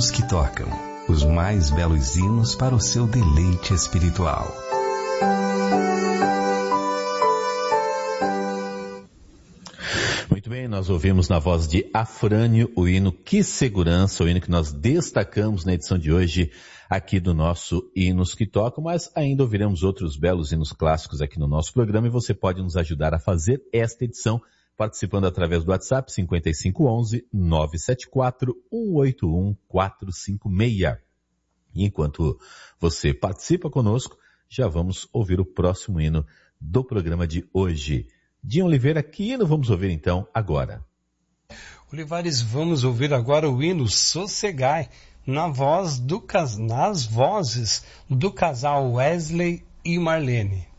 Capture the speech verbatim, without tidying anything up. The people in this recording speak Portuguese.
hinos que tocam, os mais belos hinos para o seu deleite espiritual. Muito bem, nós ouvimos na voz de Afrânio o hino Que Segurança, o hino que nós destacamos na edição de hoje aqui do nosso Hinos que Tocam, mas ainda ouviremos outros belos hinos clássicos aqui no nosso programa e você pode nos ajudar a fazer esta edição participando através do WhatsApp cinco cinco um um, nove sete quatro, um oito um, quatro cinco seis. E enquanto você participa conosco, já vamos ouvir o próximo hino do programa de hoje. Dinho Oliveira, que hino vamos ouvir então agora? Olivares, vamos ouvir agora o hino Sossegai, na voz do, nas vozes do casal Wesley e Marlene.